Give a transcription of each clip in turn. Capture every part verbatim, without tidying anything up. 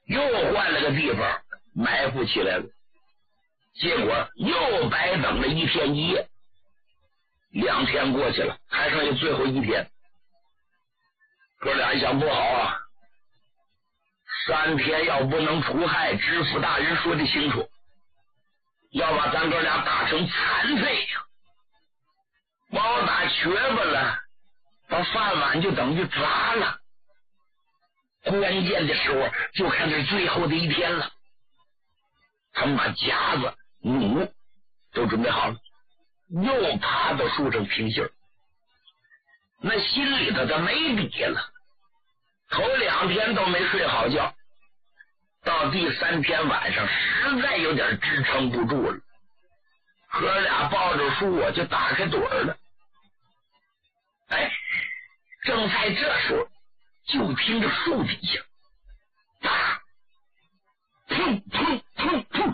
又换了个地方埋伏起来了。结果又白等了一天一夜，两天过去了，还剩下最后一天。哥俩一想，不好啊，三天要不能除害，知府大人说的清楚，要把咱哥俩打成残废呀，把我打瘸巴了，把饭碗就等于砸了。关键的时候就看这最后的一天了，他们把夹子弩都准备好了，又爬到树上听信儿。那心里头他没底了，头两天都没睡好觉，到第三天晚上实在有点支撑不住了，哥俩抱着树啊就打开盹儿了。哎，正在这时候，就听着树底下啪砰砰砰砰，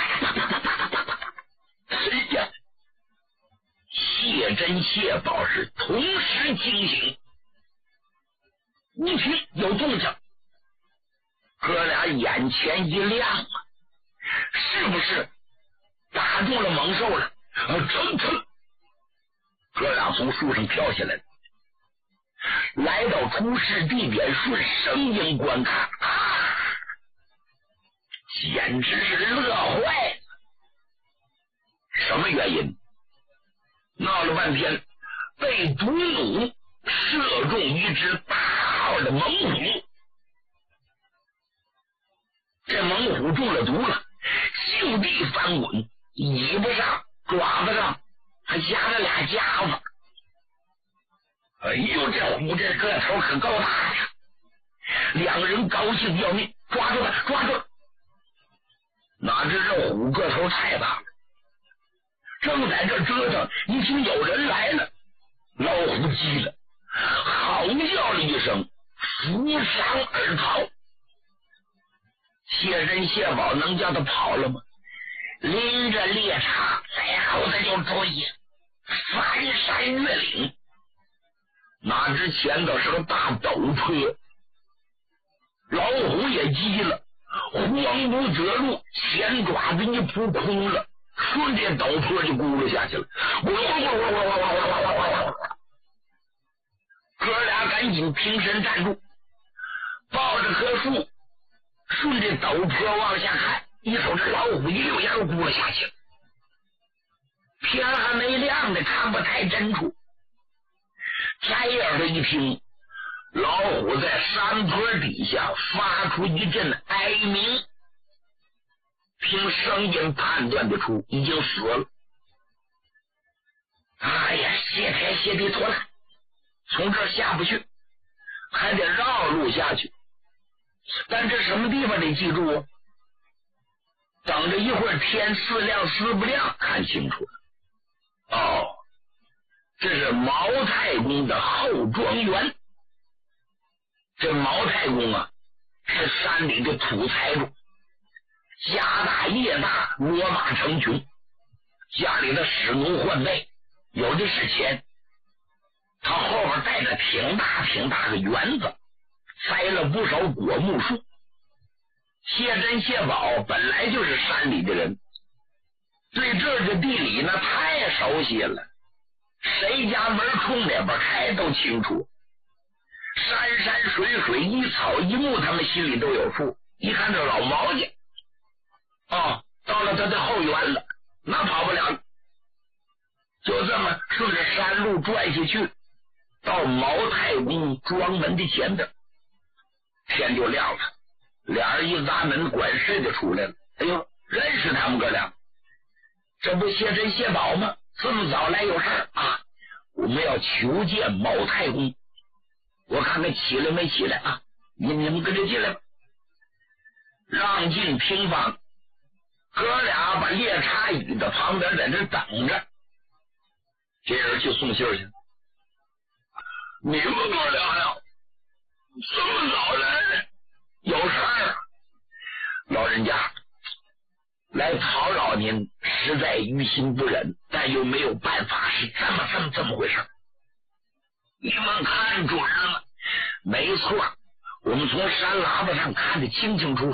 谁呀？谢珍谢宝是同时惊醒，一听有动静，哥俩眼前一亮啊，是不是打中了猛兽了？啊，噌噌，哥俩从树上跳下来了，来到出事地点，顺声音观看，啊，简直是乐坏了。什么原因？闹了半天，被毒弩射中一只大号的猛虎。这猛虎中了毒了，就地翻滚，尾巴上爪子上还夹了俩夹子。哎呦，这虎这个头可够大呀！两个人高兴要命，抓住他，抓住他！哪知这虎个头太大了，正在这折腾，一听有人来了，老虎急了，嚎叫了一声，扶伤而逃。谢珍谢宝能叫他跑了吗？拎着猎叉了的就追，翻山越岭。哪知前头是个大陡坡，老虎也急了，慌不择路，前爪子一扑空了，顺着陡坡就咕噜下去了。哥俩赶紧平身站住，抱着棵树，顺着陡坡往下看，一瞅这老虎一溜烟咕噜下去了。天还没亮呢，看不太真处。摘耳朵一听，老虎在山坡底下发出一阵哀鸣，凭声音判断得出已经死了。哎呀，谢天谢地妥了，从这儿下不去，还得绕路下去。但这什么地方得记住啊？等着一会儿天似亮似不亮看清楚了。哦，这是毛太公的后庄园。这毛太公啊，是山里的土财主，家大业大，骡马成群，家里的使奴换备有的是钱。他后边带着挺大挺大的园子，栽了不少果木树。谢珍谢宝本来就是山里的人，对这儿的地理呢太熟悉了，谁家门冲哪边开都清楚，山山水水一草一木他们心里都有数。一看这老毛家哦，到了他的后园了，那跑不了了，就这么顺着山路转下去，到毛太公庄门的前头，天就亮了，俩人一砸门，管事的出来了。哎呦，认识他们哥俩，这不谢珍谢宝吗？这么早来有事儿啊？我们要求见毛太公，我看他起来没起来啊？你你们跟着进来吧。让进厅房，哥俩把猎叉椅的旁边在这等着，这人去送信去。你们哥俩呀，这么早来，有事儿？老人家，来讨扰您，实在于心不忍，但又没有办法，是这么这么这么回事。你们看准了吗？没错，我们从山喇叭上看得清清楚楚。